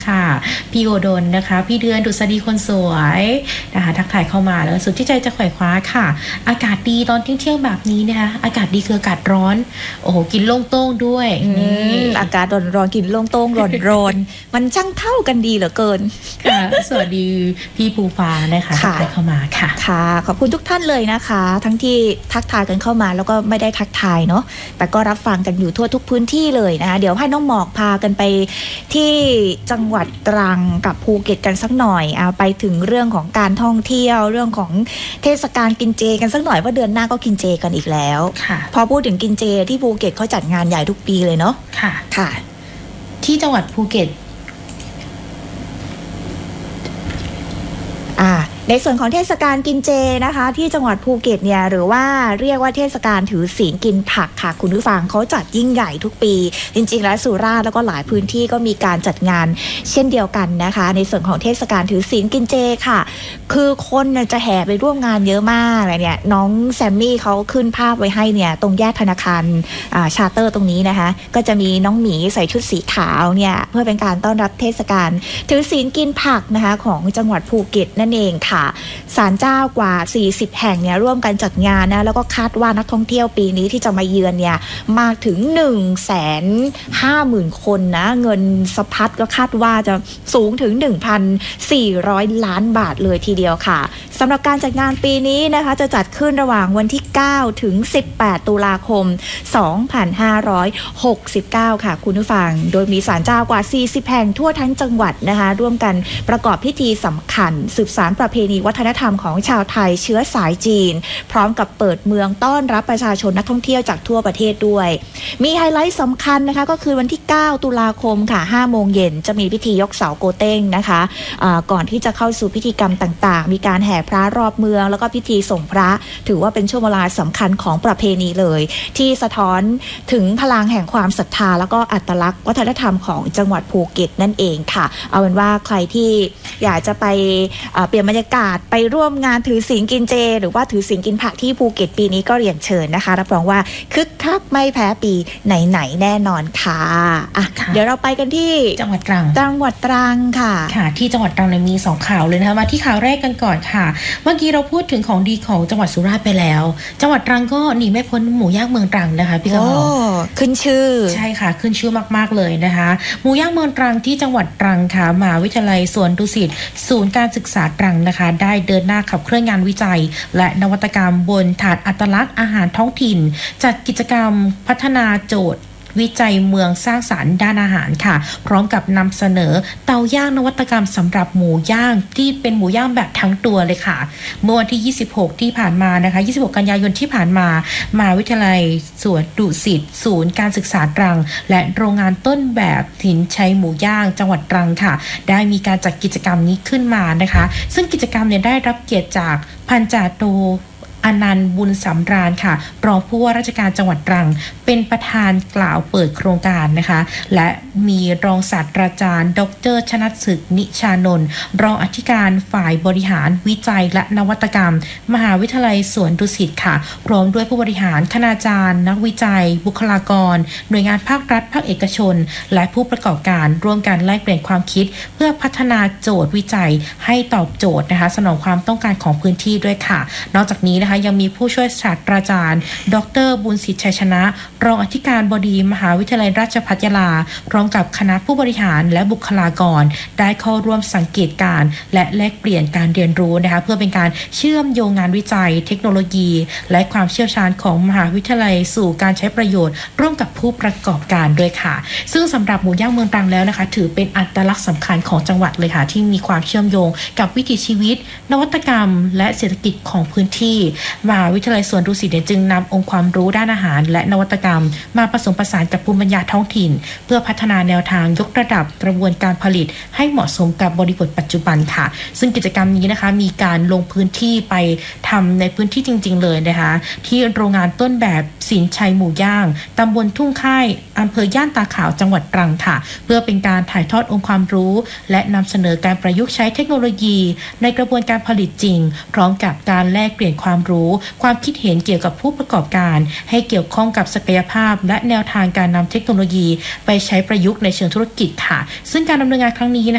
ค่ะพี่โอดนนะคะพี่เดือนดุษฎีคนสวยนะคะทักทายเข้ามาแล้วสุดที่ใจจะไขว่คว้าค่ะอากาศดีตอนเที่ยงแบบนี้นะคะอากาศดีคืออากาศร้อนโอ้โหกินโล่งโต้งด้วยนี่อากาศร้อนกินโล่งโต้งร้อนมันช่างเท่ากันดีเหลือเกินค่ะสวัสดีพี่ภูฟ้านะคะทักทายเข้ามาค่ะค่ะขอบคุณทุกท่านเลยนะคะทั้งที่ทักทายกันเข้ามาแล้วก็ไม่ได้ทักทายเนาะแต่ก็รับฟังกันอยู่ทั่วทุกพื้นที่เลยนะคะเดี๋ยวให้น้องหมอกพากันไปที่จังหวัดตรังกับภูเก็ตกันสักหน่อยเอาไปถึงเรื่องของการท่องเที่ยวเรื่องของเทศกาลกินเจกันสักหน่อยว่าเดือนหน้าก็กินเจกันอีกแล้วพอพูดถึงกินเจที่ภูเก็ตเขาจัดงานใหญ่ทุกปีเลยเนาะค่ะที่จังหวัดภูเก็ตในส่วนของเทศกาลกินเจนะคะที่จังหวัดภูเก็ตเนี่ยหรือว่าเรียกว่าเทศกาลถือศีลกินผักค่ะคุณผู้ฟังเขาจัดยิ่งใหญ่ทุกปีจริงๆแล้วสุราษฎร์แล้วก็หลายพื้นที่ก็มีการจัดงานเช่นเดียวกันนะคะในส่วนของเทศกาลถือศีลกินเจค่ะคือคนจะแห่ไปร่วมงานเยอะมากเลยเนี่ยน้องแซมมี่เขาขึ้นภาพไว้ให้เนี่ยตรงแยกธนาคารชาร์เตอร์ตรงนี้นะคะก็จะมีน้องหมีใส่ชุดสีขาวเนี่ยเพื่อเป็นการต้อนรับเทศกาลถือศีลกินผักนะคะของจังหวัดภูเก็ตนั่นเองค่ะศาลเจ้ากว่า40แห่งเนี่ยร่วมกันจัดงานนะแล้วก็คาดว่านักท่องเที่ยวปีนี้ที่จะมาเยือนเนี่ยมากถึง 150,000 คนนะเงินสะพัดก็คาดว่าจะสูงถึง 1,400 ล้านบาทเลยทีเดียวค่ะสำหรับการจัดงานปีนี้นะคะจะจัดขึ้นระหว่างวันที่9ถึง18ตุลาคม2569ค่ะคุณผู้ฟังโดยมีศาลเจ้ากว่า40แห่งทั่วทั้งจังหวัดนะคะร่วมกันประกอบพิธีสำคัญสืบสานประเพณีวัฒนธรรมของชาวไทยเชื้อสายจีนพร้อมกับเปิดเมืองต้อนรับประชาชนนักท่องเที่ยวจากทั่วประเทศด้วยมีไฮไลท์สำคัญนะคะก็คือวันที่9ตุลาคมค่ะ5 โมงเย็นจะมีพิธียกเสาโกเต้งนะคะก่อนที่จะเข้าสู่พิธีกรรมต่างๆมีการแห่พระรอบเมืองแล้วก็พิธีส่งพระถือว่าเป็นช่วงเวลาสำคัญของประเพณีเลยที่สะท้อนถึงพลังแห่งความศรัทธาแล้วก็อัตลักษณ์วัฒนธรรมของจังหวัดภูเก็ตนั่นเองค่ะเอาเป็นว่าใครที่อยากจะไปเปลี่ยนบรรยากาศไปร่วมงานถือศีลกินเจหรือว่าถือศีลกินผักที่ภูเก็ตปีนี้ก็เรียนเชิญนะคะรับรองว่าคึกคักไม่แพ้ปีไหนๆแน่นอนค่ะเดี๋ยวเราไปกันที่จังหวัดตรังค่ะที่จังหวัดตรังมี2ข่าวเลยนะคะมาที่ข่าวแรกกันก่อนค่ะเมื่อกี้เราพูดถึงของดีของจังหวัดสุราษฎร์ไปแล้วจังหวัดตรังก็หนีไม่พ้นหมูย่างเมืองตรังนะคะพี่กำลังขึ้นชื่อใช่ค่ะขึ้นชื่อมากๆเลยนะคะหมูย่างเมืองตรังที่จังหวัดตรังค่ะมหาวิทยาลัยสวนดุสิตศูนย์การศึกษาตรังนะคะได้เดินหน้าขับเคลื่อนงานวิจัยและนวัตกรรมบนฐานอัตลักษณ์อาหารท้องถิ่นจัดกิจกรรมพัฒนาโจทย์วิจัยเมืองสร้างสรรค์ด้านอาหารค่ะพร้อมกับนำเสนอเตาย่างนวัตกรรมสำหรับหมูย่างที่เป็นหมูย่างแบบทั้งตัวเลยค่ะเมื่อวันที่26ที่ผ่านมานะคะ26กันยายนที่ผ่านมามหาวิทยาลัยสวนดุสิตศูนย์การศึกษาตรังและโรงงานต้นแบบหินชัยหมูย่างจังหวัดตรังค่ะได้มีการจัดกิจกรรมนี้ขึ้นมานะคะซึ่งกิจกรรมเนี่ยได้รับเกียรติจากพันจ่าโทอนันต์บุญสำราญค่ะรองผู้ว่าราชการจังหวัดตรังเป็นประธานกล่าวเปิดโครงการนะคะและมีรองศาสตราจารย์ดร.ชนัสศึกนิชานนท์รองอธิการฝ่ายบริหารวิจัยและนวัตกรรมมหาวิทยาลัยสวนดุสิตค่ะพร้อมด้วยผู้บริหารคณาจารย์นักวิจัยบุคลากรหน่วยงานภาครัฐภาคเอกชนและผู้ประกอบการร่วมกันแลกเปลี่ยนความคิดเพื่อพัฒนาโจทย์วิจัยให้ตอบโจทย์นะคะสนองความต้องการของพื้นที่ด้วยค่ะนอกจากนี้นะคะยังมีผู้ช่วยศาสตราจารย์ดร.บุญสิทธิ์ชัยชนะรองอธิการบดีมหาวิทยาลัยราชภัฏยาลาพร้อมกับคณะผู้บริหารและบุคลากรได้เข้าร่วมสังเกตการณ์และแลกเปลี่ยนการเรียนรู้นะคะเพื่อเป็นการเชื่อมโยงงานวิจัยเทคโนโลยีและความเชี่ยวชาญของมหาวิทยาลัยสู่การใช้ประโยชน์ร่วมกับผู้ประกอบการด้วยค่ะซึ่งสำหรับหมูย่างเมืองตรังแล้วนะคะถือเป็นอัตลักษณ์สำคัญของจังหวัดเลยค่ะที่มีความเชื่อมโยงกับวิถีชีวิตนวัตกรรมและเศรษฐกิจของพื้นที่มหาวิทยาลัยสวนดุสิตจึงนำองค์ความรู้ด้านอาหารและนวัตกรรมมาผสมผสานกับภูมิปัญญาท้องถิ่นเพื่อพัฒนาแนวทางยกระดับกระบวนการผลิตให้เหมาะสมกับบริบทปัจจุบันค่ะซึ่งกิจกรรมนี้นะคะมีการลงพื้นที่ไปทำในพื้นที่จริงๆเลยนะคะที่โรงงานต้นแบบสินชัยหมูย่างตำบลทุ่งค่ายอำเภอย่านตาขาวจังหวัดตรังค่ะเพื่อเป็นการถ่ายทอดองค์ความรู้และนำเสนอการประยุกต์ใช้เทคโนโลยีในกระบวนการผลิตจริงพร้อมกับการแลกเปลี่ยนความรู้ความคิดเห็นเกี่ยวกับผู้ประกอบการให้เกี่ยวข้องกับศักยภาพและแนวทางการนำเทคโนโลยีไปใช้ประยุกต์ในเชิงธุรกิจค่ะซึ่งการดำเนินงานครั้งนี้